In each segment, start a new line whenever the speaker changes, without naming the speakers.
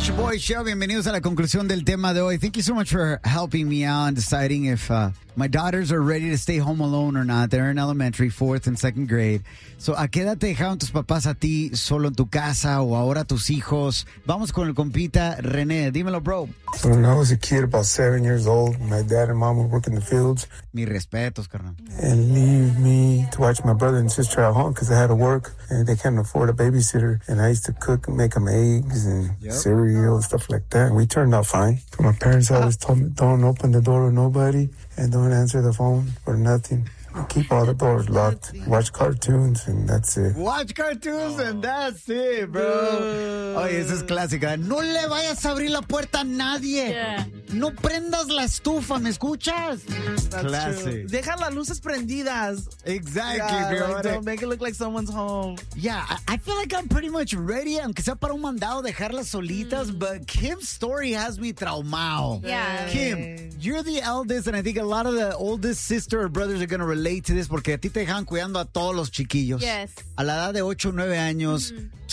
It's your boy Show. Bienvenidos a la conclusión del tema de hoy. Thank you so much for helping me out and deciding if my daughters are ready to stay home alone or not. They're in elementary, 4th and 2nd grade. So, ¿a qué edad te dejaron tus papás a ti solo en tu casa o ahora tus hijos? Vamos con el compita René. Dímelo, bro.
When I was a kid, about 7 years old, my dad and mom would work in the fields
Mis respetos, carnal.
and leave me to watch my brother and sister at home because they had to work and they couldn't afford a babysitter. And I used to cook and make them eggs and cereal and stuff like that. We turned out fine. But my parents always told me, don't open the door to nobody and don't answer the phone for nothing. Keep all the doors locked. Watch cartoons and that's it.
Watch cartoons and that's it, bro. Oye, esa es clásica. No le vayas a abrir la puerta a nadie.
Yeah.
No prendas la estufa, ¿me escuchas? Classic.
Deja las luces prendidas.
Exactly, bro.
Don't make it look like someone's home.
Yeah, I feel like I'm pretty much ready, aunque sea para un mandado, dejarlas solitas, but Kim's story has me traumado.
Yeah.
Kim, you're the eldest, and I think a lot of the oldest sister or brothers are going to relate to this, porque a ti te dejan cuidando a todos los chiquillos.
Yes.
A la edad de 8 o 9 años,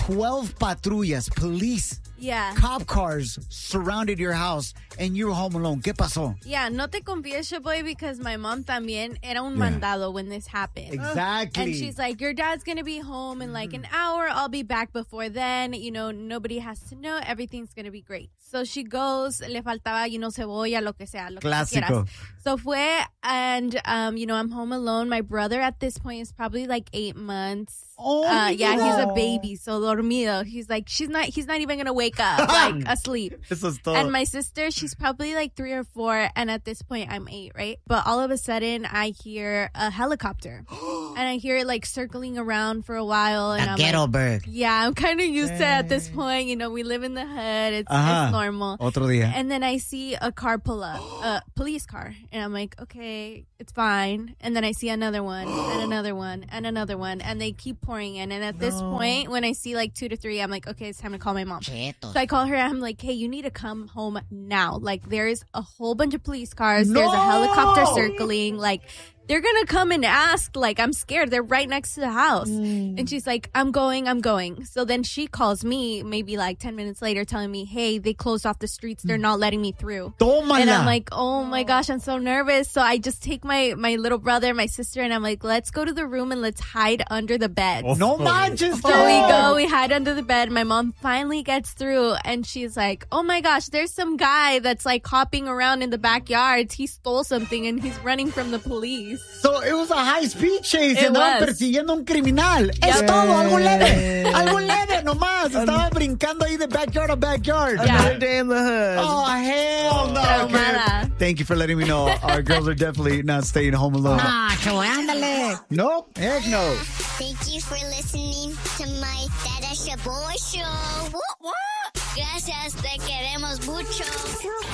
12 patrullas, police,
Yeah.
cop cars surrounded your house, and you're home alone. ¿Qué pasó?
Yeah, no te confieso, boy, because my mom también era un mandado when this happened.
Exactly.
And she's like, your dad's going to be home in like an hour. I'll be back before then. You know, nobody has to know. Everything's going to be great. So she goes, le faltaba, cebolla, lo que sea, lo que
Clásico.
quieras. So fue, and, I'm home alone. My brother at this point is probably like 8 months.
Oh,
yeah,
no.
he's a baby, so dormido. He's like, he's not even going to wake up, like asleep.
Eso es todo.
And my sister, she's probably like 3 or 4, and at this point, I'm 8, right? But all of a sudden, I hear a helicopter, and I hear it like circling around for a while. And I'm
ghetto
like,
bird.
yeah, I'm kind of used to it at this point. We live in the hood. It's normal.
Otro día.
And then I see a car pull up, a police car, and I'm like, okay, it's fine. And then I see another one, and another one, and another one, and they keep pouring in. And at this point, when I see like 2 to 3, I'm like, okay, it's time to call my mom. So I call her, and I'm like, hey, you need to come home now. Like, there's a whole bunch of police cars.
No!
There's a helicopter circling. Like, they're going to come and ask. Like, I'm scared. They're right next to the house. And she's like, I'm going. So then she calls me maybe like 10 minutes later telling me, hey, they closed off the streets. They're not letting me through.
Tómala.
And I'm like, oh my gosh, I'm so nervous. So I just take my little brother, my sister, and I'm like, let's go to the room and let's hide under the bed.
No manches.
So we hide under the bed. My mom finally gets through, and she's like, oh my gosh, there's some guy that's like hopping around in the backyard. He stole something and he's running from the police.
So it was a high-speed chase.
It
Andaban
was.
persiguiendo a un criminal. Es todo, algo leve nomás. Estaban brincando ahí de backyard to backyard.
Another day in the hood.
Oh, hell no.
Traumada.
Okay. Thank you for letting me know. Our girls are definitely not staying home alone.
Ándale.
Nope. Heck no.
Thank you for listening to my Dada Shaboy Show. Gracias, te queremos mucho.